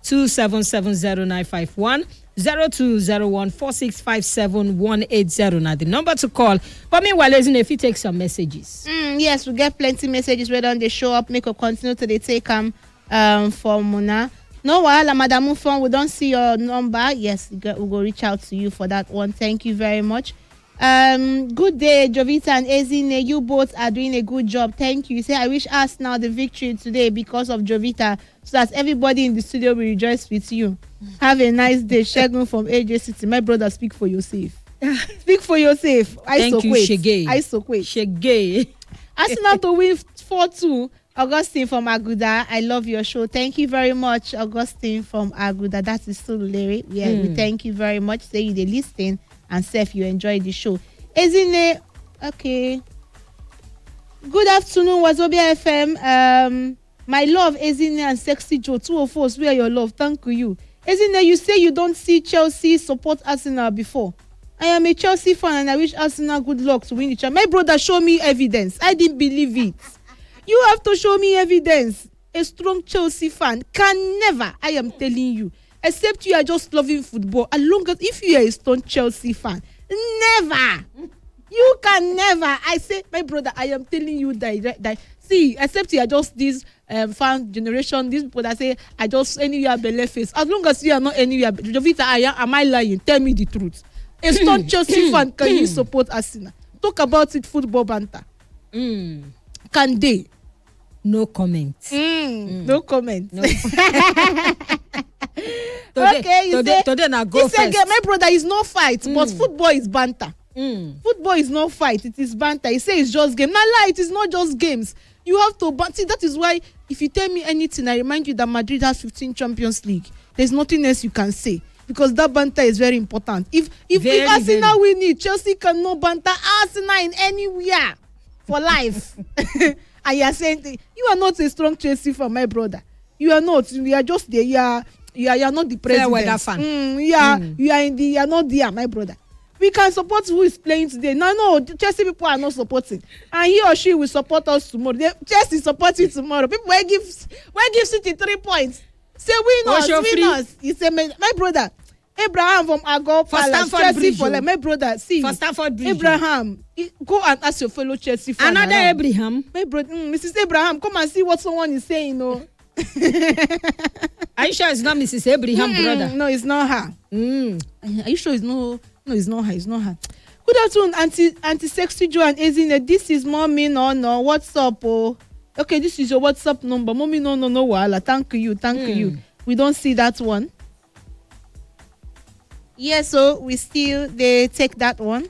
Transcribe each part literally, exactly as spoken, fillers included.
two seven seven zero nine five one, zero two zero one four six five seven one eight zero. Now the number to call. But meanwhile, listen, if you take some messages. Mm, yes, we get plenty messages where don't they show up, make a continue to they take them um, for Mona. No while Madam Mufon, we don't see your number. Yes, we go, we go reach out to you for that one. Thank you very much. Um, good day, Jovita and Ezine. You both are doing a good job. Thank you. You say I wish us now the victory today because of Jovita, so that everybody in the studio will rejoice with you. Have a nice day. Shegun from A J City. My brother, speak for yourself. Speak for yourself. I Thank so you, wait. Shege. I so wait. Shege. Arsenal to win four two. Augustine from Aguda. I love your show. Thank you very much, Augustine from Aguda. That is so Larry. Yeah, mm. we thank you very much. Say you the listening and say if you enjoy the show. Ezine, okay. Good afternoon, Wazobia F M. Um, my love, Ezine and Sexy Joe, two of us, where your love. Thank you. Ezine, you say you don't see Chelsea support Arsenal before. I am a Chelsea fan and I wish Arsenal good luck to win the champion. My brother, show me evidence. I didn't believe it. You have to show me evidence. A strong Chelsea fan can never, I am telling you, except you are just loving football. As long as if you are a strong Chelsea fan, never. You can never. I say, my brother, I am telling you that, that see, except you are just this um, fan generation, these people that say, I just anywhere belle face. As long as you are not anywhere, Jovita, I am, am I lying? Tell me the truth. A strong Chelsea fan, can you support Arsenal? Talk about it, football banter. Mm. Can they? No comment. Mm, mm. No comment. No. today, okay, you today, say, today now go you first. Say, my brother is no fight, mm. but football is banter. Mm. Football is no fight, it is banter. He say it's just game. Now lie, it is not just games. You have to banter. See, that is why if you tell me anything, I remind you that Madrid has fifteen Champions League. There's nothing else you can say. Because that banter is very important. If if, very, if Arsenal win it, Chelsea cannot banter Arsenal in anywhere for life. And you are saying you are not a strong Chelsea fan, my brother. You are not. You are just there. You are you are, you are not the president. Fair weather fan. Mm, you are mm. you are in the. You are not there, my brother. We can support who is playing today. No, no, Chelsea people are not supporting, and he or she will support us tomorrow. They, Chelsea support you tomorrow. People will give will give City three points. Say win us, win free. us. You say my, my brother. Abraham from Agor Palace, Chelsea for like, my brother. See, for Stamford Bridge. Abraham, go and ask your fellow Chelsea fan. Another around. Abraham. My brother, mm, Missus Abraham, come and see what someone is saying. No. Are you sure it's not Missus Abraham, mm, brother? No, it's not her. Mm. Are you sure it's no? No, it's not her. It's not her. Good afternoon, Auntie Auntie Sexy Joe and Ezine. This is Mommy. No, no. What's up? Oh, okay. This is your WhatsApp number, Mommy. No, no, no. Wala. Thank you. Thank mm. you. We don't see that one. Yes, so we still they take that one.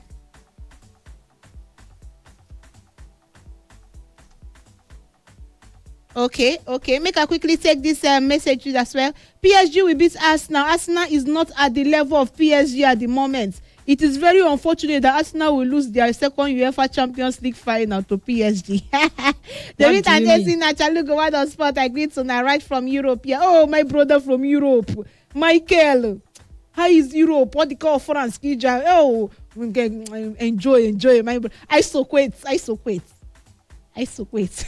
Okay, okay. Make I quickly take this uh, message as well. P S G will beat Arsenal. Arsenal is not at the level of P S G at the moment. It is very unfortunate that Arsenal will lose their second UEFA Champions League final to P S G. David and Ezine Chalugo, what on spot? I greet to now right from Europe. Yeah. Oh, my brother from Europe, Michael. How is Europe? What they call France? Oh, enjoy, enjoy. My I so quit. I so quit. I so quit.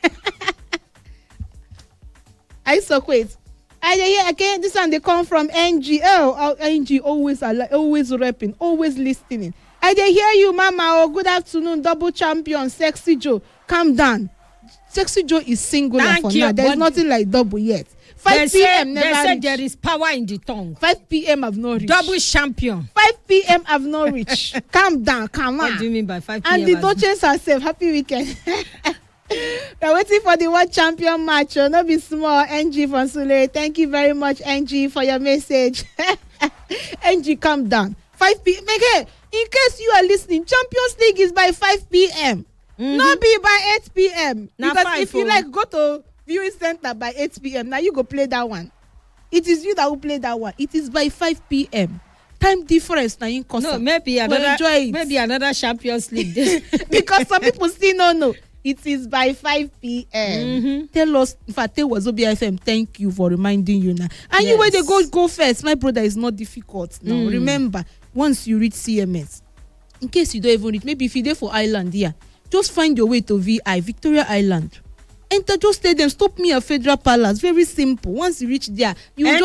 I so quit. I hear again. This one they come from N G. Oh, N G always always rapping, always listening. I they hear you, Mama. Oh, good afternoon, double champion, Sexy Joe. Calm down. Sexy Joe is singular Thank for you, now. There's nothing like double yet. five p.m. They never said reach. There is power in the tongue. five p.m. I've not reached. Double champion. five p.m. I've not reached. Calm down, calm on. What do you mean by five p.m.? And the Duchess herself, happy weekend. We're waiting for the World Champion match. Oh, not be small. N G from Sule. Thank you very much, N G, for your message. N G, calm down. five p.m. Okay, in case you are listening, Champions League is by five p.m. Mm-hmm. Not be by eight p.m. Now because five, if you oh. like go to viewing center by eight p.m. now you go play that one. It is you that will play that one. It is by five p.m. Time difference now in concert. No, maybe another maybe another Champions League. Because some people still don't know. It is by five p.m. Mm-hmm. Tell us, if I tell Wazobia F M, thank you for reminding you now. And yes. You where they go go first, my brother, is not difficult now. Mm. Remember, once you reach C M S, in case you don't even reach, maybe if you're there for Island, yeah, just find your way to V I, Victoria Island. Enter, just tell them, stop me at Federal Palace. Very simple. Once you reach there, you